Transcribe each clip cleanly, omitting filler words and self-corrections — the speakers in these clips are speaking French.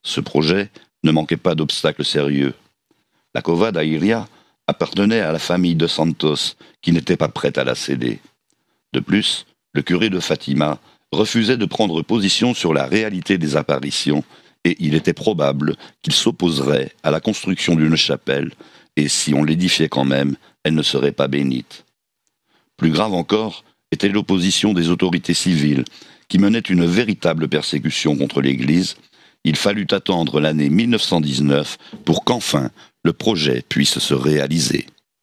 Ce projet ne manquait pas d'obstacles sérieux. La Cova da Iria appartenait à la famille de Santos, qui n'était pas prête à la céder. De plus, le curé de Fatima refusait de prendre position sur la réalité des apparitions, et il était probable qu'il s'opposerait à la construction d'une chapelle, et si on l'édifiait quand même, elle ne serait pas bénite. Plus grave encore était l'opposition des autorités civiles, qui menaient une véritable persécution contre l'Église. Il fallut attendre l'année 1919 pour qu'enfin le projet puisse se réaliser.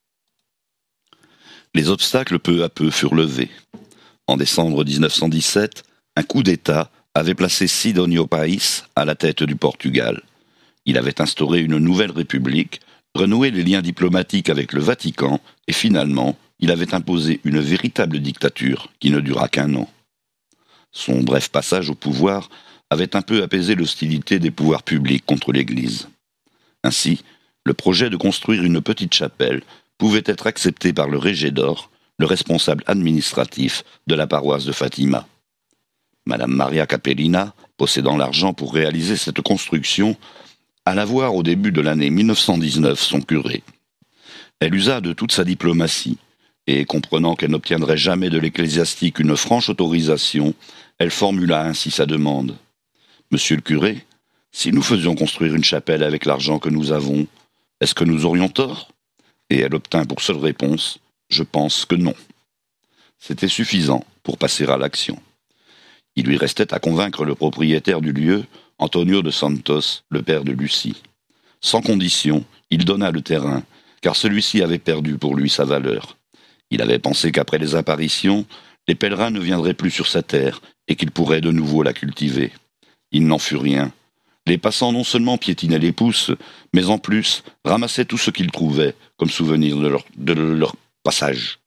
Les obstacles peu à peu furent levés. En décembre 1917, un coup d'État avait placé Sidónio Pais à la tête du Portugal. Il avait instauré une nouvelle république, renoué les liens diplomatiques avec le Vatican et finalement, il avait imposé une véritable dictature qui ne dura qu'1 an. Son bref passage au pouvoir avait un peu apaisé l'hostilité des pouvoirs publics contre l'Église. Ainsi, le projet de construire une petite chapelle pouvait être accepté par le régédor, le responsable administratif de la paroisse de Fatima. Madame Maria Capellina, possédant l'argent pour réaliser cette construction, alla voir au début de l'année 1919 son curé. Elle usa de toute sa diplomatie, et comprenant qu'elle n'obtiendrait jamais de l'ecclésiastique une franche autorisation, elle formula ainsi sa demande. « Monsieur le curé, si nous faisions construire une chapelle avec l'argent que nous avons, est-ce que nous aurions tort ?» Et elle obtint pour seule réponse « Je pense que non ». C'était suffisant pour passer à l'action. Il lui restait à convaincre le propriétaire du lieu, Antonio de Santos, le père de Lucie. Sans condition, il donna le terrain, car celui-ci avait perdu pour lui sa valeur. Il avait pensé qu'après les apparitions, les pèlerins ne viendraient plus sur sa terre et qu'il pourrait de nouveau la cultiver. Il n'en fut rien. Les passants non seulement piétinaient les pousses, mais en plus ramassaient tout ce qu'ils trouvaient comme souvenir de leur passage.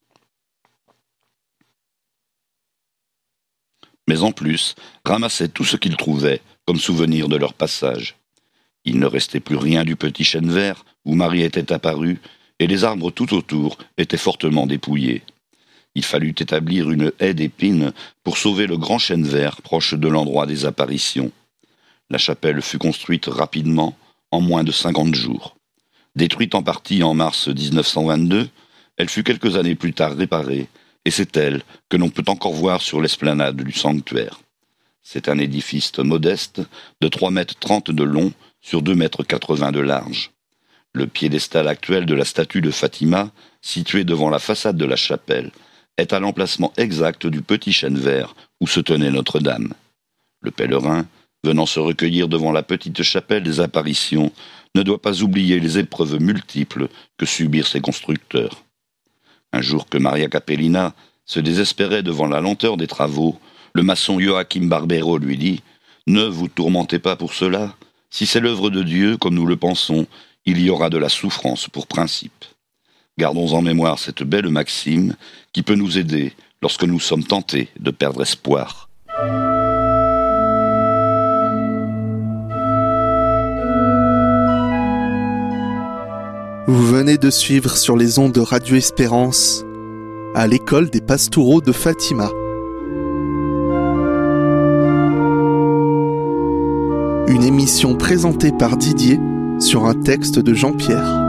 Il ne restait plus rien du petit chêne vert où Marie était apparue, et les arbres tout autour étaient fortement dépouillés. Il fallut établir une haie d'épines pour sauver le grand chêne vert proche de l'endroit des apparitions. La chapelle fut construite rapidement, en moins de 50 jours. Détruite en partie en mars 1922, elle fut quelques années plus tard réparée, et c'est elle que l'on peut encore voir sur l'esplanade du sanctuaire. C'est un édifice modeste de 3,30 m de long sur 2,80 m de large. Le piédestal actuel de la statue de Fatima, situé devant la façade de la chapelle, est à l'emplacement exact du petit chêne vert où se tenait Notre-Dame. Le pèlerin, venant se recueillir devant la petite chapelle des apparitions, ne doit pas oublier les épreuves multiples que subirent ses constructeurs. Un jour que Maria Capellina se désespérait devant la lenteur des travaux, le maçon Joachim Barbero lui dit « Ne vous tourmentez pas pour cela. Si c'est l'œuvre de Dieu, comme nous le pensons, il y aura de la souffrance pour principe. » Gardons en mémoire cette belle maxime qui peut nous aider lorsque nous sommes tentés de perdre espoir. Vous venez de suivre sur les ondes de Radio Espérance à l'école des Pastoureaux de Fatima. Une émission présentée par Didier sur un texte de Jean-Pierre.